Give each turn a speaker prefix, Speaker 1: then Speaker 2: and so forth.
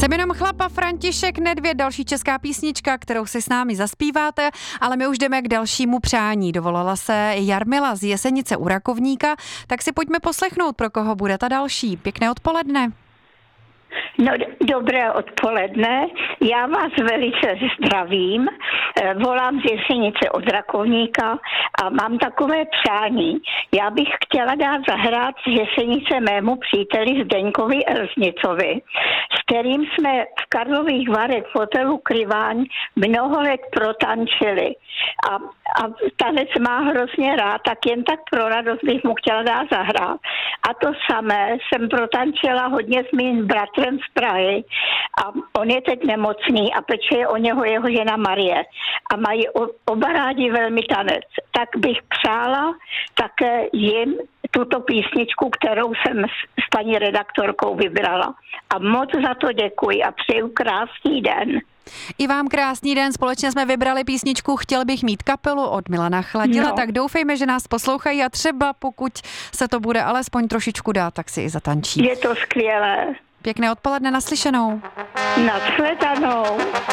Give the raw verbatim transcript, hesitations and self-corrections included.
Speaker 1: Jsem jenom chlapa František Nedvěd, další česká písnička, kterou si s námi zaspíváte, ale my už jdeme k dalšímu přání. Dovolala se Jarmila z Jesenice u Rakovníka, tak si pojďme poslechnout, pro koho bude ta další. Pěkné odpoledne.
Speaker 2: No, dobré odpoledne. Já vás velice zdravím. Volám z Jesenice od Rakovníka a mám takové přání. Já bych chtěla dát zahrát z Jesenice mému příteli Zdeňkovi Elznicovi, s kterým jsme v Karlových Varech v hotelu Kryváň mnoho let protančili. A, a tanec má hrozně rád, tak jen tak pro radost bych mu chtěla dát zahrát. A to samé jsem protančila hodně s mým bratrem z Prahy a on je teď nemocný a peče o něho jeho žena Marie a mají oba rádi velmi tanec. Tak bych přála také jim tuto písničku, kterou jsem s paní redaktorkou vybrala. A moc za to děkuji a přeju krásný den.
Speaker 1: I vám krásný den, společně jsme vybrali písničku Chtěl bych mít kapelu od Milana Chladila, no. Tak doufejme, že nás poslouchají a třeba pokud se to bude alespoň trošičku dát, tak si i zatančí.
Speaker 2: Je to skvělé.
Speaker 1: Pěkné odpoledne, naslyšenou.
Speaker 2: Nashledanou.